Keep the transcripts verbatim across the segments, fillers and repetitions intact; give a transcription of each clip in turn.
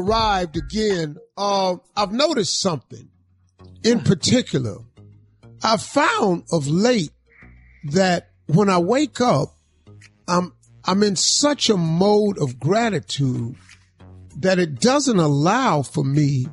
Arrived again. Uh, I've noticed something in particular. I found of late that when I wake up, I'm I'm in such a mode of gratitude that it doesn't allow for me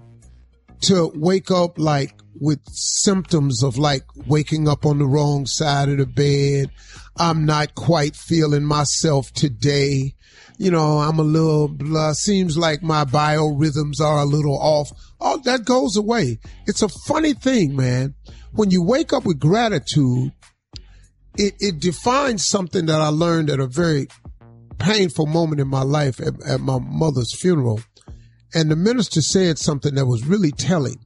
to wake up like with symptoms of like waking up on the wrong side of the bed. I'm not quite feeling myself today. You know, I'm a little blah. Seems like my biorhythms are a little off. All that goes away. It's a funny thing, man. When you wake up with gratitude, it, it defines something that I learned at a very painful moment in my life at, at my mother's funeral. And the minister said something that was really telling.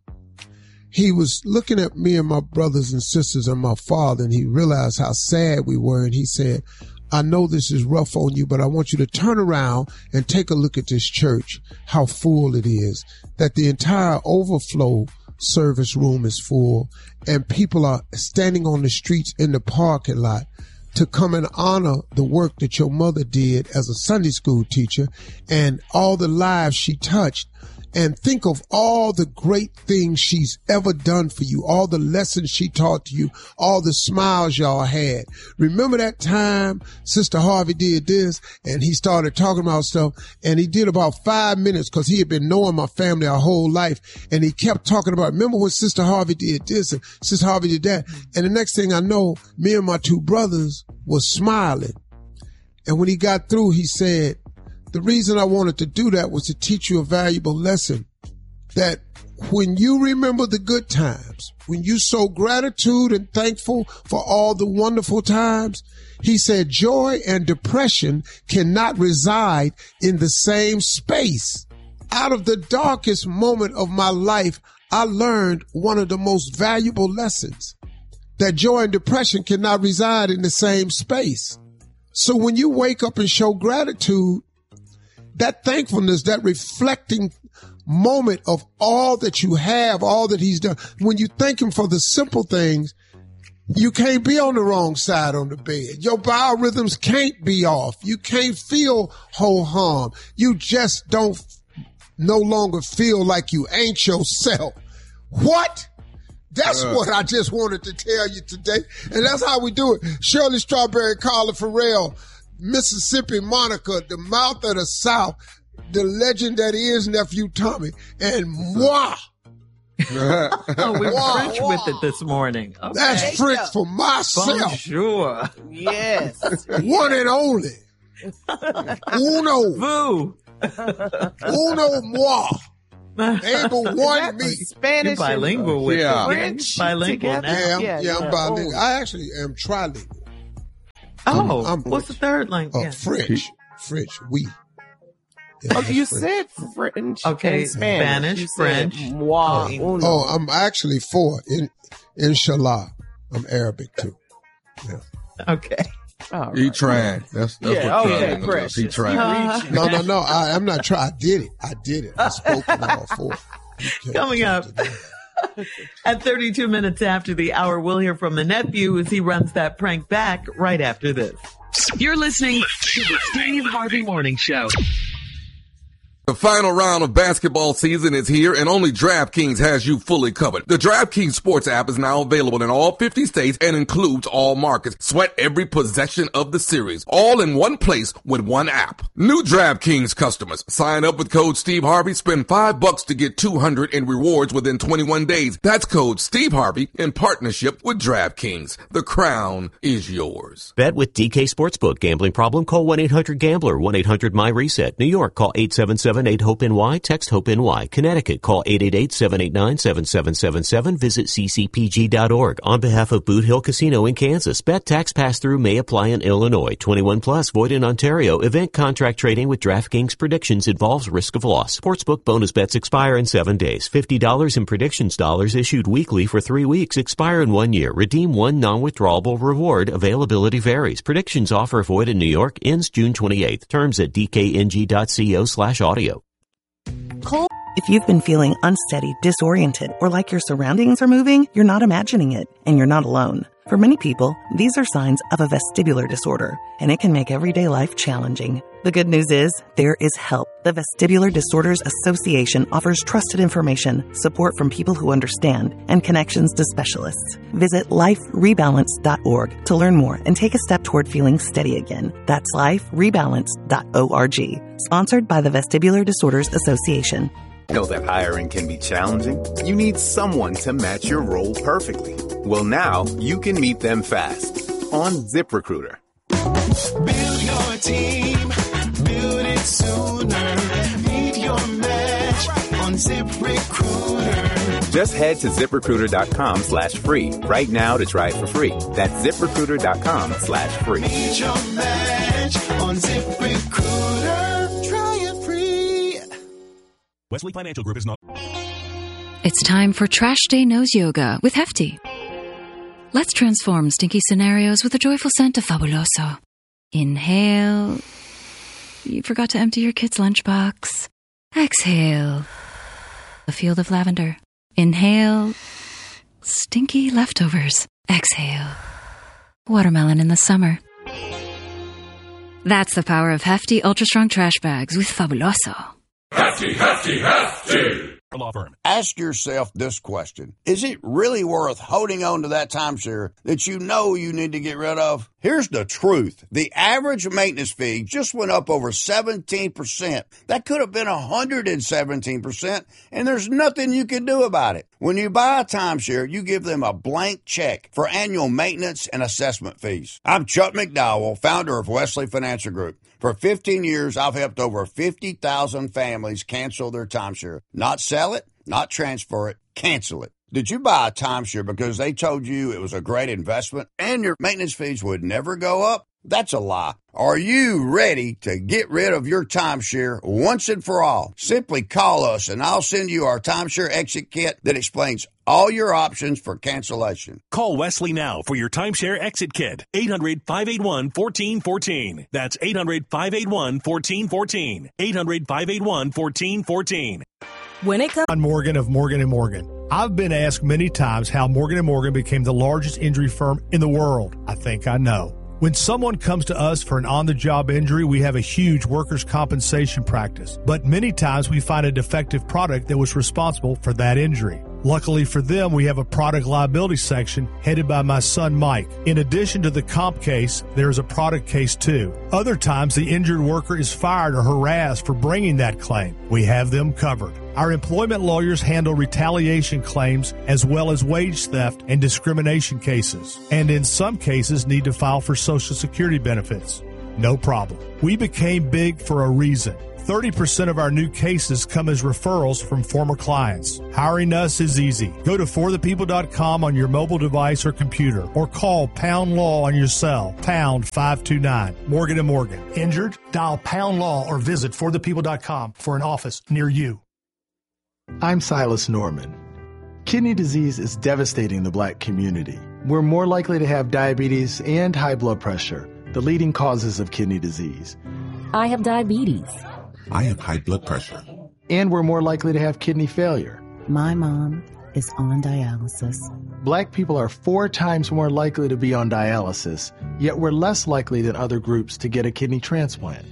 He was looking at me and my brothers and sisters and my father, and he realized how sad we were. And he said, I know this is rough on you, but I want you to turn around and take a look at this church, how full it is, that the entire overflow service room is full, and people are standing on the streets in the parking lot to come and honor the work that your mother did as a Sunday school teacher and all the lives she touched. And think of all the great things she's ever done for you, all the lessons she taught to you, all the smiles y'all had. Remember that time Sister Harvey did this and he started talking about stuff, and he did about five minutes because he had been knowing my family our whole life, and he kept talking about, remember when Sister Harvey did this and Sister Harvey did that. And the next thing I know, me and my two brothers was smiling. And when he got through, he said, the reason I wanted to do that was to teach you a valuable lesson, that when you remember the good times, when you show gratitude and thankful for all the wonderful times, he said joy and depression cannot reside in the same space. Out of the darkest moment of my life, I learned one of the most valuable lessons, that joy and depression cannot reside in the same space. So when you wake up and show gratitude, that thankfulness, that reflecting moment of all that you have, all that he's done, when you thank him for the simple things, you can't be on the wrong side on the bed. Your biorhythms can't be off. You can't feel ho-hum. You just don't no longer feel like you ain't yourself. What? That's uh, what I just wanted to tell you today. And that's how we do it. Shirley Strawberry, Carla Farrell, Mississippi Monica, the mouth of the South, the legend that is Nephew Tommy, and moi. Oh, we were French wow. with it this morning. Okay. That's French for myself. Bonjour. Yes. One and only. Uno. Vous. Uno moi. Able one me. Spanish. You're bilingual with yeah. French. Bilingual now. Yeah, I'm, Yeah, yeah, I'm yeah. bilingual. I actually am trilingual. Oh, I'm, I'm what's the third language? uh, French. French, oui. Yeah, Oh, you French. said French. Okay, and Spanish, Spanish, you said French. Moi, Oh, uno. Oh, I'm actually four. In, inshallah. I'm Arabic too. Yeah. Okay. All He right. tried. That's, that's Yeah, what okay, tried. precious. He tried. Uh, No, no, no. I, I'm not trying. I did it. I did it. I spoke in all four. You Coming can't up. do that. At thirty-two minutes after the hour, we'll hear from the nephew as he runs that prank back right after this. You're listening to the Steve Harvey Morning Show. The final round of basketball season is here, and only DraftKings has you fully covered. The DraftKings Sports app is now available in all fifty states and includes all markets. Sweat every possession of the series, all in one place with one app. New DraftKings customers, sign up with code Steve Harvey, spend five bucks to get two hundred in rewards within twenty-one days. That's code Steve Harvey in partnership with DraftKings. The crown is yours. Bet with D K Sportsbook. Gambling problem? Call one eight hundred gambler. one eight hundred my reset. New York, call eight seven seven eight hope N Y. Text HOPE N Y. Connecticut, call eight eight eight seven eight nine seven seven seven seven. Visit c c p g dot org. On behalf of Boot Hill Casino in Kansas, bet tax pass-through may apply in Illinois. twenty-one plus, void in Ontario. Event contract trading with DraftKings predictions involves risk of loss. Sportsbook bonus bets expire in seven days. fifty dollars in predictions dollars issued weekly for three weeks. Expire in one year. Redeem one non-withdrawable reward. Availability varies. Predictions offer void in New York. Ends June twenty-eighth. Terms at d k n g dot co slash audio. If you've been feeling unsteady, disoriented, or like your surroundings are moving, you're not imagining it, and you're not alone. For many people, these are signs of a vestibular disorder, and it can make everyday life challenging. The good news is, there is help. The Vestibular Disorders Association offers trusted information, support from people who understand, and connections to specialists. Visit life rebalance dot org to learn more and take a step toward feeling steady again. That's life rebalance dot org. Sponsored by the Vestibular Disorders Association. Know that hiring can be challenging? You need someone to match your role perfectly. Well, now you can meet them fast on ZipRecruiter. Build your team, build it sooner. Meet your match on ZipRecruiter. Just head to ZipRecruiter.com slash free right now to try it for free. That's ZipRecruiter.com slash free. Meet your match on ZipRecruiter. Try it free. Wesley Financial Group is not. It's time for Trash Day Nose Yoga with Hefty. Let's transform stinky scenarios with a joyful scent of Fabuloso. Inhale. You forgot to empty your kid's lunchbox. Exhale. A field of lavender. Inhale. Stinky leftovers. Exhale. Watermelon in the summer. That's the power of Hefty Ultra Strong Trash Bags with Fabuloso. Hefty, hefty, hefty! Law firm. Ask yourself this question. Is it really worth holding on to that timeshare that you know you need to get rid of? Here's the truth. The average maintenance fee just went up over seventeen percent. That could have been one hundred seventeen percent, and there's nothing you can do about it. When you buy a timeshare, you give them a blank check for annual maintenance and assessment fees. I'm Chuck McDowell, founder of Wesley Financial Group. For fifteen years, I've helped over fifty thousand families cancel their timeshare. Not sell it, not transfer it, cancel it. Did you buy a timeshare because they told you it was a great investment and your maintenance fees would never go up? That's a lie. Are you ready to get rid of your timeshare once and for all? Simply call us and I'll send you our timeshare exit kit that explains all your options for cancellation. Call Wesley now for your timeshare exit kit. eight hundred, five eight one, one four one four. That's eight hundred, five eight one, one four one four. eight hundred, five eight one, one four one four. When it comes John Morgan of Morgan and Morgan. I've been asked many times how Morgan and Morgan became the largest injury firm in the world. I think I know. When someone comes to us for an on-the-job injury, we have a huge workers' compensation practice. But many times we find a defective product that was responsible for that injury. Luckily for them, we have a product liability section headed by my son Mike. In addition to the comp case, there is a product case too. Other times, the injured worker is fired or harassed for bringing that claim. We have them covered. Our employment lawyers handle retaliation claims as well as wage theft and discrimination cases, and in some cases need to file for Social Security benefits. No problem. We became big for a reason. thirty percent of our new cases come as referrals from former clients. Hiring us is easy. Go to for the people dot com on your mobile device or computer, or call Pound Law on your cell, pound five two nine. Morgan and Morgan. Injured? Dial Pound Law or visit for the people dot com for an office near you. I'm Silas Norman. Kidney disease is devastating the black community. We're more likely to have diabetes and high blood pressure, the leading causes of kidney disease. I have diabetes. I have high blood pressure. And we're more likely to have kidney failure. My mom is on dialysis. Black people are four times more likely to be on dialysis, yet we're less likely than other groups to get a kidney transplant.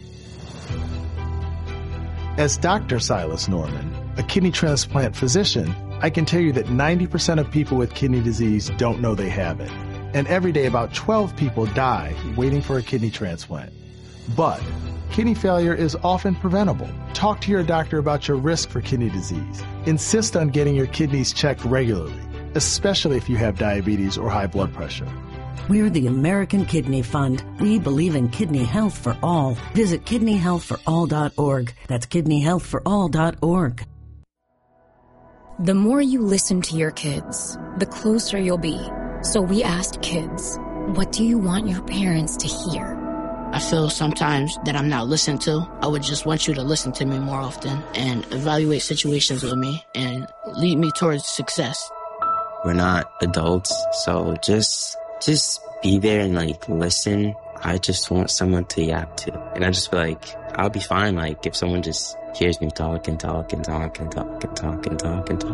As Doctor Silas Norman, a kidney transplant physician, I can tell you that ninety percent of people with kidney disease don't know they have it. And every day about twelve people die waiting for a kidney transplant. But kidney failure is often preventable. Talk to your doctor about your risk for kidney disease. Insist on getting your kidneys checked regularly, especially if you have diabetes or high blood pressure. We're the American Kidney Fund. We believe in kidney health for all. Visit kidney health for all dot org. That's kidney health for all dot org. The more you listen to your kids, the closer you'll be. So we asked kids, what do you want your parents to hear? I feel sometimes that I'm not listened to. I would just want you to listen to me more often and evaluate situations with me and lead me towards success. We're not adults, so just just be there and like listen. I just want someone to yap to. And I just feel like I'll be fine like if someone just hears me talk and talk and talk and talk and talk and talk and talk.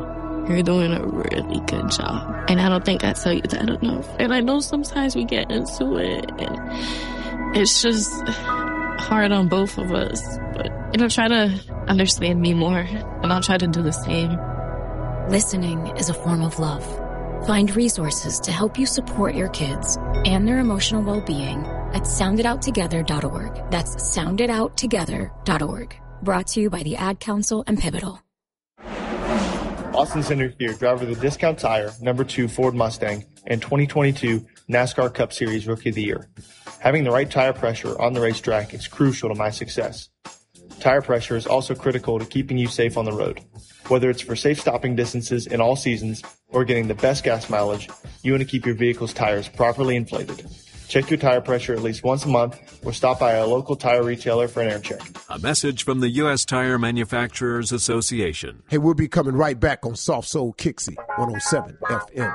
You're doing a really good job. And I don't think I tell you that enough. And I know sometimes we get into it, and it's just hard on both of us. But, you know, try to understand me more, and I'll try to do the same. Listening is a form of love. Find resources to help you support your kids and their emotional well-being at sound it out together dot org. That's sound it out together dot org. Brought to you by the Ad Council and Pivotal. Austin Center here, driver of the Discount Tire, number two Ford Mustang, and twenty twenty-two NASCAR Cup Series Rookie of the Year. Having the right tire pressure on the racetrack is crucial to my success. Tire pressure is also critical to keeping you safe on the road. Whether it's for safe stopping distances in all seasons or getting the best gas mileage, you want to keep your vehicle's tires properly inflated. Check your tire pressure at least once a month or stop by a local tire retailer for an air check. A message from the U S Tire Manufacturers Association. Hey, we'll be coming right back on Soft Soul Kixie, one oh seven F M.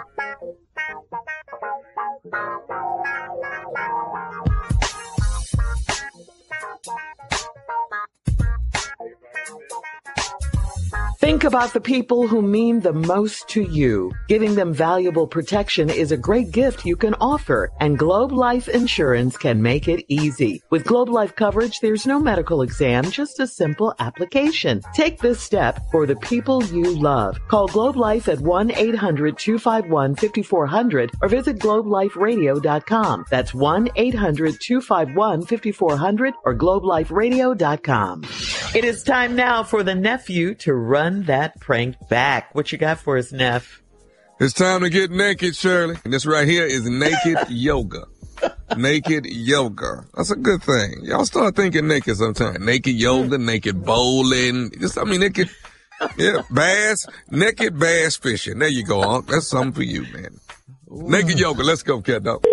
Think about the people who mean the most to you. Giving them valuable protection is a great gift you can offer, and Globe Life Insurance can make it easy. With Globe Life coverage, there's no medical exam, just a simple application. Take this step for the people you love. Call Globe Life at one eight hundred two five one five four zero zero or visit globe life radio dot com. That's one eight hundred two five one five four zero zero or globe life radio dot com. It is time now for the nephew to run that prank back. What you got for us, Neff? It's time to get naked, Shirley. And this right here is naked yoga. Naked yoga. That's a good thing. Y'all start thinking naked sometime. Naked yoga, naked bowling. Just, I mean, naked, yeah, bass, naked bass fishing. There you go, Unc. That's something for you, man. Naked yoga. Let's go, cat dog.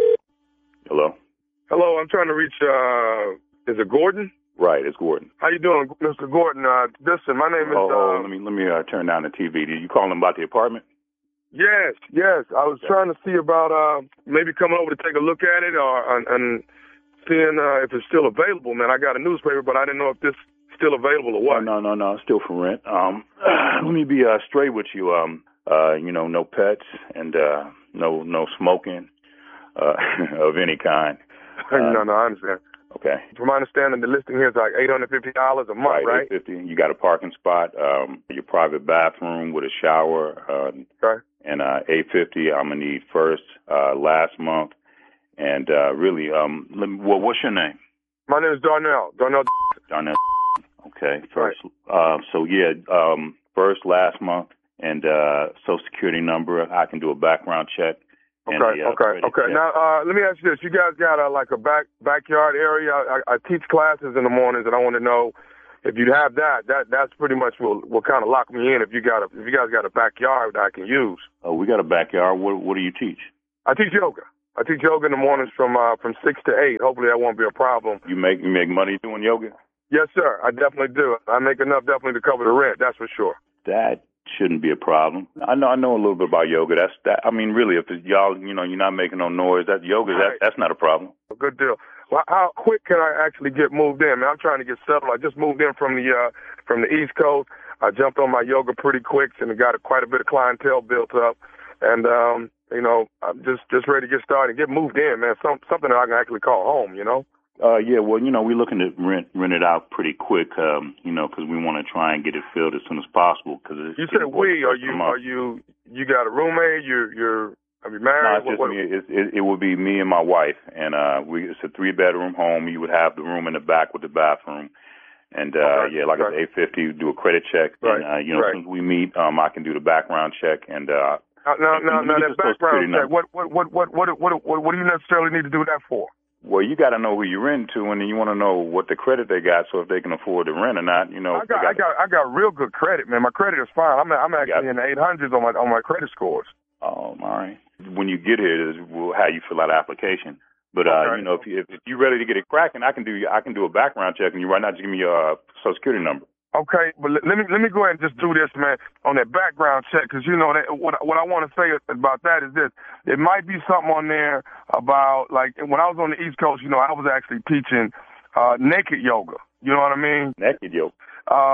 Hello? Hello, I'm trying to reach, uh, is it Gordon? Right, it's Gordon. How you doing, Mister Gordon? Uh, listen, my name is... Oh, oh uh, let me let me uh, turn down the T V. Did you call him about the apartment? Yes, yes. I was trying to see about uh, maybe coming over to take a look at it or and, and seeing uh, if it's still available, man. I got a newspaper, but I didn't know if this is still available or what. No, no, no, no. It's still for rent. Um, let me be uh, straight with you. Um, uh, you know, no pets and uh, no no smoking uh, of any kind. Uh, no, no, I understand. Okay. From my understanding, the listing here is like eight hundred fifty dollars a month, right? eight fifty. You got a parking spot, um, your private bathroom with a shower, uh, okay. and uh, eight fifty. I'm gonna need first, uh, last month, and uh, really, um, let me, well, what's your name? My name is Darnell. Darnell. Darnell. Okay. First. Right. Uh, so yeah, um, first, last month, and uh, Social Security number. I can do a background check. Okay, the, uh, okay, okay. Check. Now, uh, let me ask you this. You guys got a, like a back backyard area? I, I teach classes in the mornings, and I want to know if you have that. That that's pretty much will will kind of lock me in. If you got a, if you guys got a backyard that I can use. Oh, we got a backyard. What what do you teach? I teach yoga. I teach yoga in the mornings from uh, from six to eight. Hopefully, that won't be a problem. You make you make money doing yoga? Yes, sir. I definitely do. I make enough definitely to cover the rent. That's for sure. That shouldn't be a problem. I know I know a little bit about yoga. That's that. I mean, really, if it's y'all, you know, you're not making no noise, that yoga, that, right. that's not a problem. Good deal. Well, how quick can I actually get moved in? Man, I'm trying to get settled. I just moved in from the uh, from the East Coast. I jumped on my yoga pretty quick and got a, quite a bit of clientele built up. And um, you know, I'm just just ready to get started, get moved in, man. Some something that I can actually call home. You know. Uh, yeah, well, you know, we're looking to rent rent it out pretty quick, um, you know, because we want to try and get it filled as soon as possible. Cause it's, you said we, are you, are you, you got a roommate? You're, you're, are you married? No, it's what, just what, me. It, it, it would be me and my wife, and uh, we it's a three bedroom home. You would have the room in the back with the bathroom, and uh, okay, yeah, like okay. I said, eight fifty. Do a credit check, right, and uh, you know, right. as soon as we meet, um, I can do the background check, and uh, now, now, now that background check. What, what, what, what, what, what, what, what do you necessarily need to do that for? Well, you got to know who you're renting to, and then you want to know what the credit they got, so if they can afford to rent or not. You know, I got, I got, I got real good credit, man. My credit is fine. I'm, I'm actually in the eight hundreds on my on my credit scores. Oh, all right. When you get here, we'll have you fill out an application. But uh, okay. you know, if, you, if you're ready to get it cracking, I can do I can do a background check, and you right now just give me your uh, Social Security number. Okay, but let me let me go ahead and just do this, man, on that background check, because you know that what what I want to say about that is this: it might be something on there about like when I was on the East Coast, you know, I was actually teaching uh, naked yoga. You know what I mean? Naked yoga. Uh,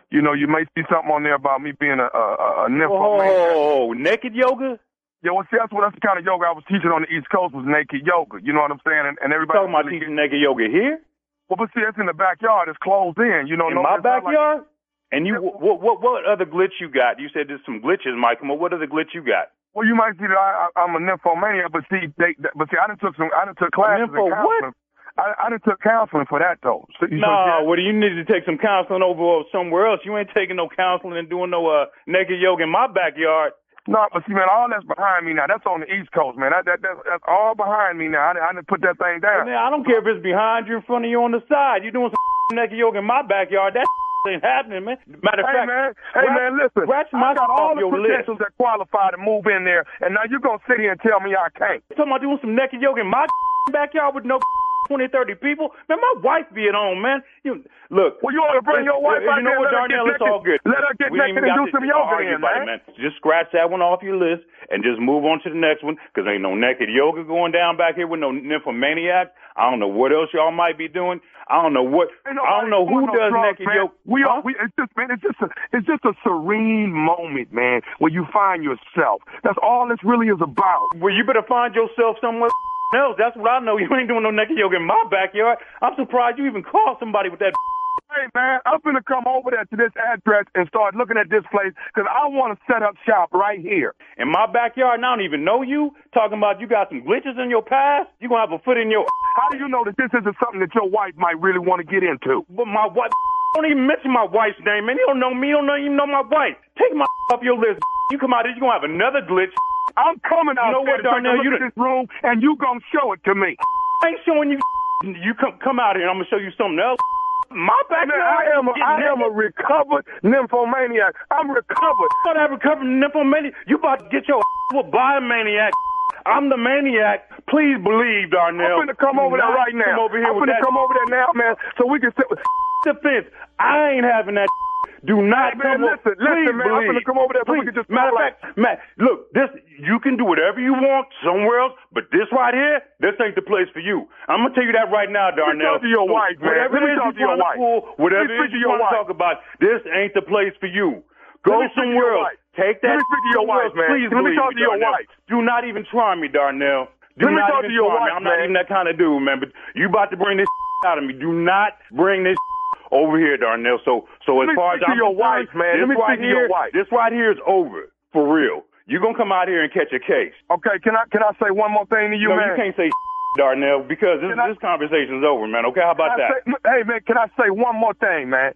You know, you may see something on there about me being a, a, a nymphomaniac. Oh, naked yoga? Yeah, well, see, that's what that's the kind of yoga I was teaching on the East Coast was naked yoga. You know what I'm saying? And, and everybody talking about really teaching naked yoga here? Well, but see, it's in the backyard. It's closed in. You know, in no, my backyard. Like, and you, what, what, what other glitch you got? You said there's some glitches, Mike. What other glitch you got? Well, you might see that I, I, I'm a nymphomaniac, but see, they, but see, I done took some, I done took classes Nympho in counseling. What? I, I done took counseling for that though. So, no, nah, well, you need to take some counseling over somewhere else. You ain't taking no counseling and doing no uh, naked yoga in my backyard. No, but see, man, all that's behind me now. That's on the East Coast, man. That, that, that's, that's all behind me now. I, I didn't put that thing down. Man, I don't care if it's behind you, in front of you, on the side. You doing some naked yoga in my backyard? That ain't happening, man. Matter of hey, fact, man, hey, man, listen. Scratch my I got all the your potentials list. that qualify to move in there, and now you're going to sit here and tell me I can't. You talking about doing some naked yoga in my backyard with no twenty, thirty people? Man, my wife be at home, man. You Look. Well, you ought to bring your wife you out know there. what, Darnell, it's all good. Let her get we naked and do some yoga in, man. man. Just scratch that one off your list and just move on to the next one, because ain't no naked yoga going down back here with no nymphomaniac. I don't know what else y'all might be doing. I don't know what. I don't know who no does drugs, naked man. yoga. We huh? are. We, it's just, man. It's just a. It's just a serene moment, man, where you find yourself. That's all this really is about. Well, you better find yourself somewhere else. That's what I know. You ain't doing no naked yoga in my backyard. I'm surprised you even called somebody with that. Hey, man, I'm going to come over there to this address and start looking at this place because I want to set up shop right here. In my backyard, and I don't even know you, talking about you got some glitches in your past? You going to have a foot in your... How do you know that this isn't something that your wife might really want to get into? But my wife... Don't even mention my wife's name, man. You don't know me. You don't even know my wife. Take my off your list. You come out here, you're going to have another glitch. I'm coming out you know there what, to take a Darnell, look you at this room, and you going to show it to me. I ain't showing you... You come come out here, and I'm going to show you something else. My backyard. I am a, I am a recovered nymphomaniac. I'm recovered. But I recovered nymphomaniac. You about to get your whooped by a maniac. I'm the maniac. Please believe, Darnell. I'm going to come over there right now. Come over here I'm with going to that come over there now, man, so we can sit with defense. I ain't having that. Do not hey, man, come listen, over. listen, man. Believe. I'm going to come over there so Please. we can just Matter of fact, Matt, look, this you can do whatever you want somewhere else, but this right here, this ain't the place for you. I'm gonna tell you that right now, Darnell. Let me talk to your so wife, man. Whatever Let me it is talk you to your want wife. to pull, whatever Let me it is speak to you your want to wife. talk about, this ain't the place for you. Go Let me speak to somewhere your else. wife. Take that. Let me speak to your somewhere wife, else. man. Please Let me believe talk to your Darnell. wife. Do not even try me, Darnell. Do Let me not talk even to your try wife, me. I'm not man. even that kind of dude, man. But you about to bring this out of me. Do not bring this over here, Darnell. So, so as Let me far as speak to I'm your concerned, wife, man. this Let me right speak to here, your wife. this right here is over for real. You're gonna come out here and catch a case. Okay, can I can I say one more thing to you, no, man? you can't say Darnell, because this, I, this conversation's over, man. Okay, how about that? Say, hey, man, can I say one more thing, man?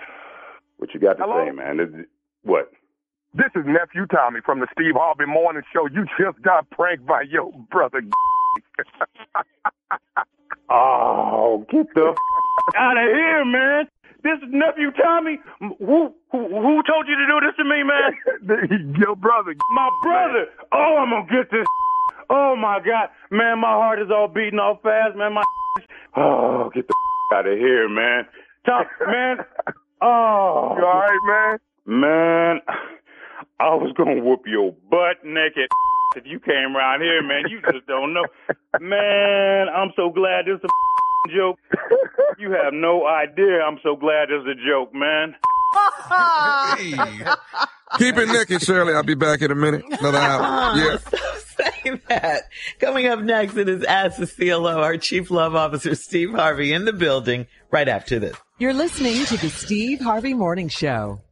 What you got to Hello? say, man? This, what? This is Nephew Tommy from the Steve Harvey Morning Show. You just got pranked by your brother. Oh, get the out of here, man. This is Nephew Tommy. Who, who who told you to do this to me, man? Your brother. My brother. Oh, I'm going to get this. Oh, my God. Man, my heart is all beating off fast, man. My Oh, get the out of here, man. Tom, man. Oh. You all right, man? Man, I was going to whoop your butt naked if you came around here, man. You just don't know. Man, I'm so glad this is a joke. You have no idea. I'm so glad this is a joke, man. Hey. Keep it naked, Shirley. I'll be back in a minute. Another hour. Yeah. Say that. Coming up next, it is Ask the C L O, our Chief Love Officer, Steve Harvey, in the building right after this. You're listening to the Steve Harvey Morning Show.